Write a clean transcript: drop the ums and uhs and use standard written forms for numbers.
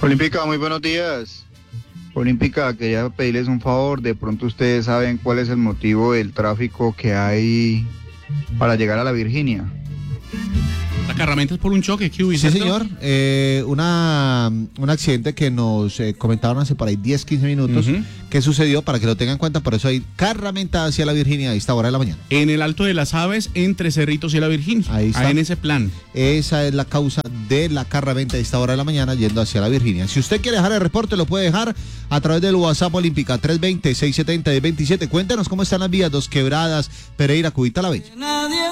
Olímpica, muy buenos días. Olímpica, quería pedirles un favor. De pronto ustedes saben cuál es el motivo del tráfico que hay para llegar a la Virginia. La carramenta es por un choque, ¿qué hubo? Sí, señor. Un accidente que nos comentaron hace por ahí 10, 15 minutos. ¿Qué sucedió? Para que lo tengan en cuenta, por eso hay carramenta hacia la Virginia a esta hora de la mañana. En el Alto de las Aves, entre Cerritos y la Virginia. Ahí está. En ese plan. Esa es la causa de la carramenta a esta hora de la mañana yendo hacia la Virginia. Si usted quiere dejar el reporte, lo puede dejar a través del WhatsApp Olímpica 320-670-1027. Cuéntenos cómo están las vías, Dos Quebradas, Pereira, Cubita, La Bella.